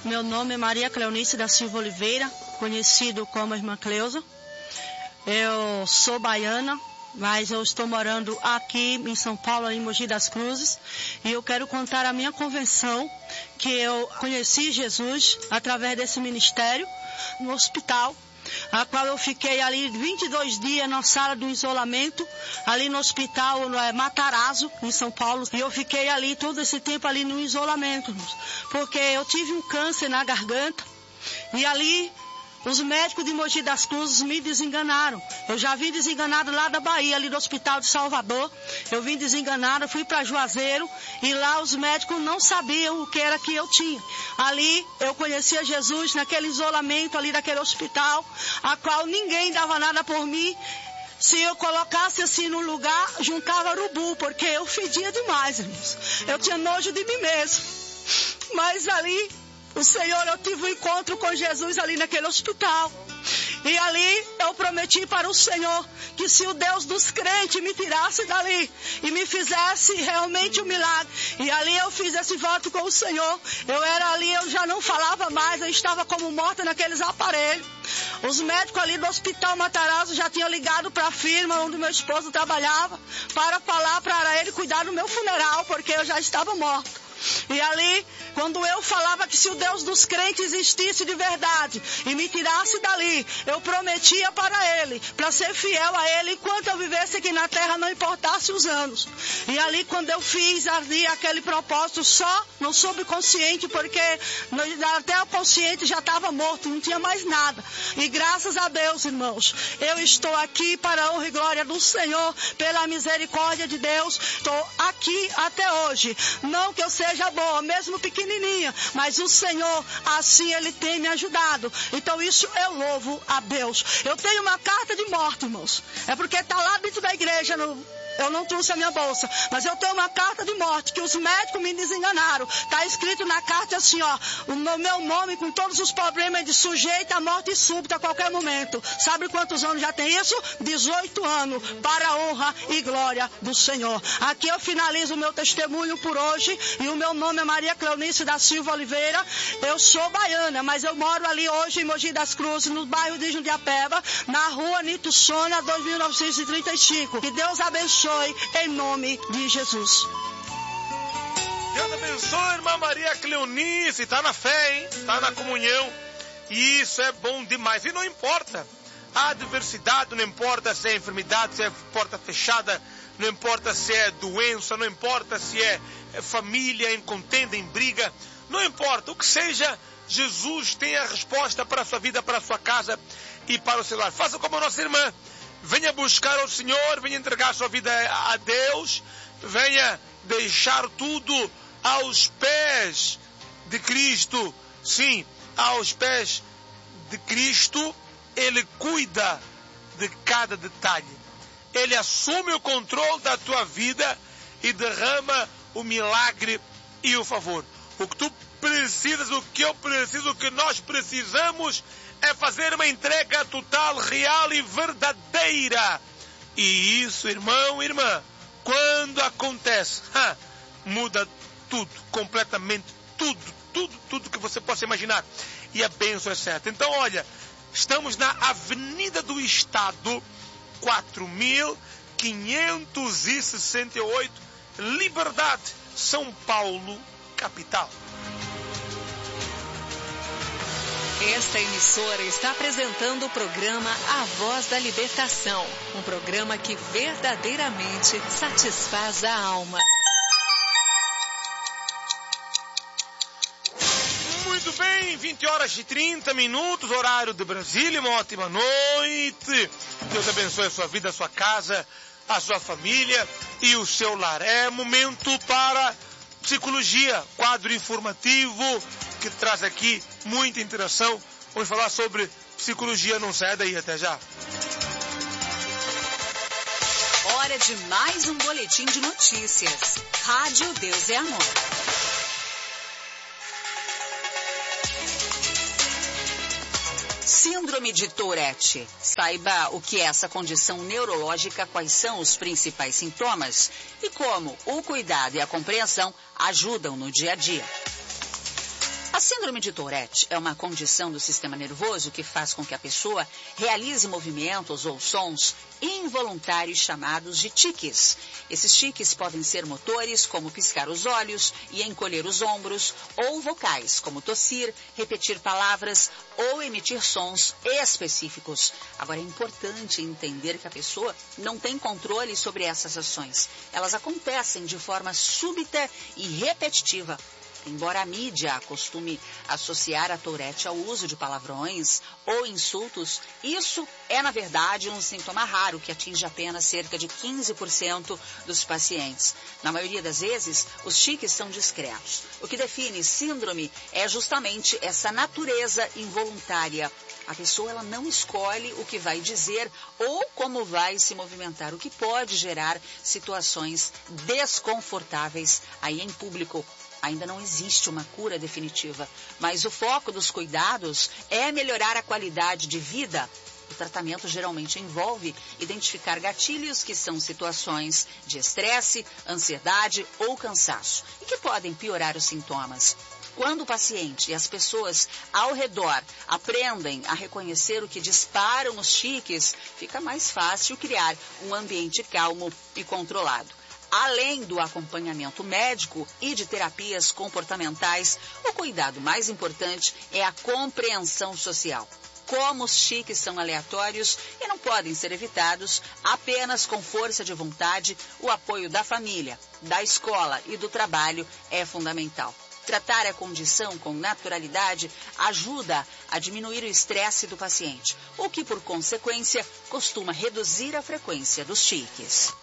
Meu nome é Maria Cleonice da Silva Oliveira, conhecido como Irmã Cleusa. Eu sou baiana, mas eu estou morando aqui em São Paulo, em Mogi das Cruzes. E eu quero contar a minha convenção, que eu conheci Jesus através desse ministério no hospital, a qual eu fiquei ali 22 dias na sala do isolamento, ali no hospital Matarazzo, em São Paulo. E eu fiquei ali todo esse tempo ali no isolamento, porque eu tive um câncer na garganta. E ali os médicos de Mogi das Cruzes me desenganaram. Eu já vim desenganado lá da Bahia, ali do Hospital de Salvador. Eu vim desenganado, fui para Juazeiro e lá os médicos não sabiam o que era que eu tinha. Ali eu conhecia Jesus naquele isolamento ali daquele hospital, a qual ninguém dava nada por mim. Se eu colocasse assim no lugar, juntava urubu, porque eu fedia demais, irmãos. Eu tinha nojo de mim mesmo. Mas ali, o Senhor, eu tive um encontro com Jesus ali naquele hospital. E ali eu prometi para o Senhor que se o Deus dos crentes me tirasse dali e me fizesse realmente um milagre. E ali eu fiz esse voto com o Senhor. Eu já não falava mais, eu estava como morta naqueles aparelhos. Os médicos ali do Hospital Matarazzo já tinham ligado para a firma onde meu esposo trabalhava para falar para ele cuidar do meu funeral, porque eu já estava morta. E ali, quando eu falava que se o Deus dos crentes existisse de verdade e me tirasse dali, eu prometia para ele, para ser fiel a ele enquanto eu vivesse aqui na terra, não importasse os anos. E ali, quando eu fiz ali aquele propósito só no subconsciente, porque até o consciente já estava morto, não tinha mais nada. E graças a Deus, irmãos, eu estou aqui para a honra e glória do Senhor, pela misericórdia de Deus, estou aqui até hoje. Não que eu seja boa, mesmo pequenininha, mas o Senhor, assim Ele tem me ajudado. Então isso eu louvo a Deus. Eu tenho uma carta de morte, irmãos. É porque está lá dentro da igreja, eu não trouxe a minha bolsa, mas eu tenho uma carta de morte que os médicos me desenganaram. Está escrito na carta assim, ó, o meu nome com todos os problemas de sujeito à morte súbita a qualquer momento. Sabe quantos anos já tem isso? 18 anos, para a honra e glória do Senhor. Aqui eu finalizo o meu testemunho por hoje, e o meu nome é Maria Cleonice da Silva Oliveira. Eu sou baiana, mas eu moro ali hoje em Mogi das Cruzes, no bairro de Jundiapeba, na rua Nito Sônia, 2935. Que Deus abençoe em nome de Jesus. Deus abençoe, irmã Maria Cleonice. Tá na fé, hein? Tá na comunhão. E isso é bom demais. E não importa a adversidade, não importa se é enfermidade, se é porta fechada, não importa se é doença, não importa se é família em contenda, em briga, não importa o que seja, Jesus tem a resposta para a sua vida, para a sua casa e para o seu lar. Faça como a nossa irmã. Venha buscar ao Senhor, venha entregar a sua vida a Deus, venha deixar tudo aos pés de Cristo. Sim, aos pés de Cristo, Ele cuida de cada detalhe. Ele assume o controle da tua vida e derrama o milagre e o favor. O que tu precisas, o que eu preciso, o que nós precisamos é fazer uma entrega total, real e verdadeira. E isso, irmão e irmã, quando acontece, muda tudo, completamente tudo que você possa imaginar. E a bênção é certa. Então, olha, estamos na Avenida do Estado, 4.568, Liberdade, São Paulo, capital. Esta emissora está apresentando o programa A Voz da Libertação, um programa que verdadeiramente satisfaz a alma. Muito bem, 20h30, horário de Brasília, uma ótima noite. Deus abençoe a sua vida, a sua casa, a sua família e o seu lar. É momento para psicologia, quadro informativo que traz aqui muita interação. Vamos falar sobre psicologia, não sai daí, até já. Hora de mais um boletim de notícias. Rádio Deus é Amor. Síndrome de Tourette. Saiba o que é essa condição neurológica, quais são os principais sintomas e como o cuidado e a compreensão ajudam no dia a dia. A síndrome de Tourette é uma condição do sistema nervoso que faz com que a pessoa realize movimentos ou sons involuntários chamados de tiques. Esses tiques podem ser motores, como piscar os olhos e encolher os ombros, ou vocais, como tossir, repetir palavras ou emitir sons específicos. Agora, é importante entender que a pessoa não tem controle sobre essas ações. Elas acontecem de forma súbita e repetitiva. Embora a mídia costume associar a Tourette ao uso de palavrões ou insultos, isso é, na verdade, um sintoma raro que atinge apenas cerca de 15% dos pacientes. Na maioria das vezes, os tiques são discretos. O que define síndrome é justamente essa natureza involuntária. A pessoa ela não escolhe o que vai dizer ou como vai se movimentar, o que pode gerar situações desconfortáveis aí em público. Ainda não existe uma cura definitiva, mas o foco dos cuidados é melhorar a qualidade de vida. O tratamento geralmente envolve identificar gatilhos que são situações de estresse, ansiedade ou cansaço e que podem piorar os sintomas. Quando o paciente e as pessoas ao redor aprendem a reconhecer o que disparam os tiques, fica mais fácil criar um ambiente calmo e controlado. Além do acompanhamento médico e de terapias comportamentais, o cuidado mais importante é a compreensão social. Como os tiques são aleatórios e não podem ser evitados, apenas com força de vontade, o apoio da família, da escola e do trabalho é fundamental. Tratar a condição com naturalidade ajuda a diminuir o estresse do paciente, o que, por consequência, costuma reduzir a frequência dos tiques.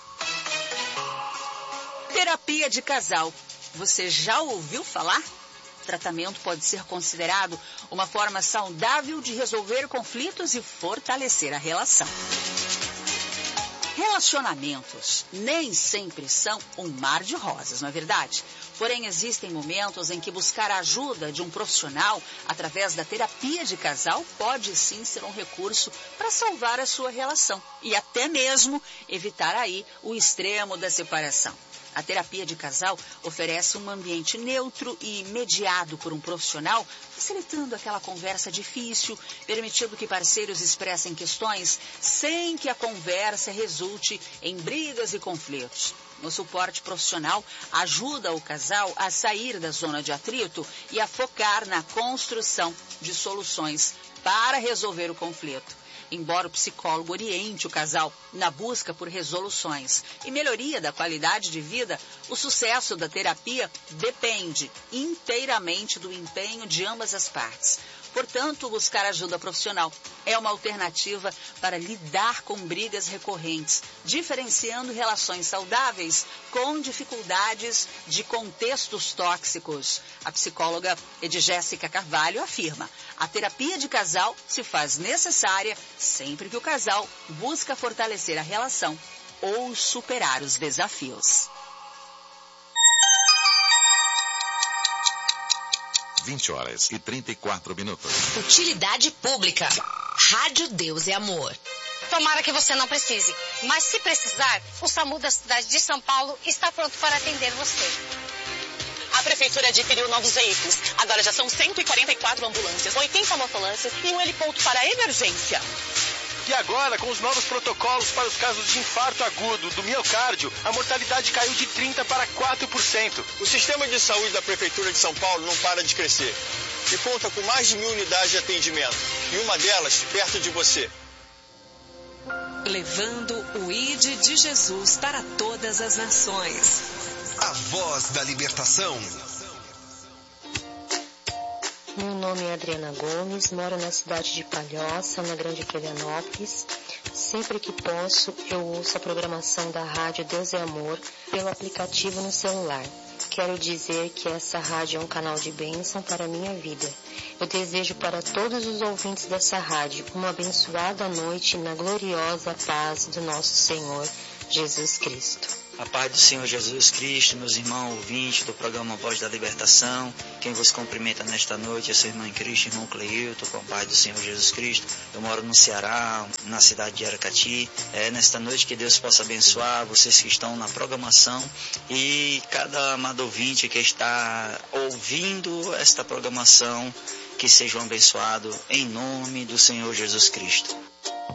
Terapia de casal. Você já ouviu falar? O tratamento pode ser considerado uma forma saudável de resolver conflitos e fortalecer a relação. Relacionamentos nem sempre são um mar de rosas, não é verdade? Porém, existem momentos em que buscar a ajuda de um profissional através da terapia de casal pode sim ser um recurso para salvar a sua relação e até mesmo evitar aí o extremo da separação. A terapia de casal oferece um ambiente neutro e mediado por um profissional, facilitando aquela conversa difícil, permitindo que parceiros expressem questões sem que a conversa resulte em brigas e conflitos. O suporte profissional ajuda o casal a sair da zona de atrito e a focar na construção de soluções para resolver o conflito. Embora o psicólogo oriente o casal na busca por resoluções e melhoria da qualidade de vida, o sucesso da terapia depende inteiramente do empenho de ambas as partes. Portanto, buscar ajuda profissional é uma alternativa para lidar com brigas recorrentes, diferenciando relações saudáveis com dificuldades de contextos tóxicos. A psicóloga Edjéssica Carvalho afirma: a terapia de casal se faz necessária sempre que o casal busca fortalecer a relação ou superar os desafios. 20h34. Utilidade pública. Rádio Deus é Amor. Tomara que você não precise, mas se precisar, o SAMU da cidade de São Paulo está pronto para atender você. A Prefeitura adquiriu novos veículos. Agora já são 144 ambulâncias, 80 motolanças e um heliponto para emergência. E agora, com os novos protocolos para os casos de infarto agudo do miocárdio, a mortalidade caiu de 30% para 4%. O sistema de saúde da Prefeitura de São Paulo não para de crescer e conta com mais de 1000 unidades de atendimento, e uma delas perto de você. Levando o ID de Jesus para todas as nações. A voz da libertação. Meu nome é Adriana Gomes, moro na cidade de Palhoça, na Grande Florianópolis. Sempre que posso, eu ouço a programação da rádio Deus é Amor pelo aplicativo no celular. Quero dizer que essa rádio é um canal de bênção para a minha vida. Eu desejo para todos os ouvintes dessa rádio uma abençoada noite na gloriosa paz do nosso Senhor Jesus Cristo. A paz do Senhor Jesus Cristo, meus irmãos ouvintes do programa Voz da Libertação. Quem vos cumprimenta nesta noite é seu irmão em Cristo, irmão Cleilton, com a paz do Senhor Jesus Cristo. Eu moro no Ceará, na cidade de Aracati. Nesta noite que Deus possa abençoar vocês que estão na programação e cada amado ouvinte que está ouvindo esta programação, que sejam abençoados em nome do Senhor Jesus Cristo.